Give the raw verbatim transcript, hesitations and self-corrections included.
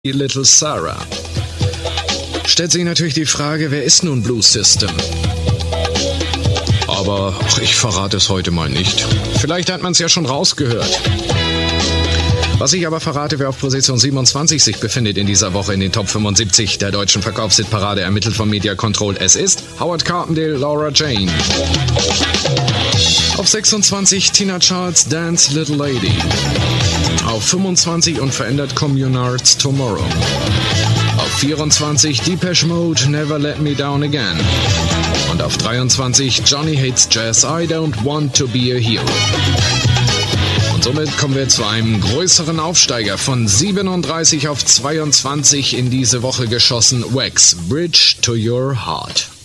Little Sarah. Stellt sich natürlich die Frage, wer ist nun Blue System? Aber ach, ich verrate es heute mal nicht. Vielleicht hat man es ja schon rausgehört. Was ich aber verrate, wer auf Position siebenundzwanzig sich befindet in dieser Woche in den Top fünfundsiebzig der deutschen Verkaufshitparade, ermittelt von Media Control. Es ist Howard Carpendale, Laura Jane. Auf sechsundzwanzig Tina Charles, Dance Little Lady. Auf fünfundzwanzig unverändert Communards, Tomorrow. Auf vierundzwanzig Depeche Mode, Never Let Me Down Again. Und auf dreiundzwanzig Johnny Hates Jazz, I Don't Want to Be a Hero. Und somit kommen wir zu einem größeren Aufsteiger von siebenunddreißig auf zweiundzwanzig in diese Woche geschossen. Wax, Bridge to Your Heart.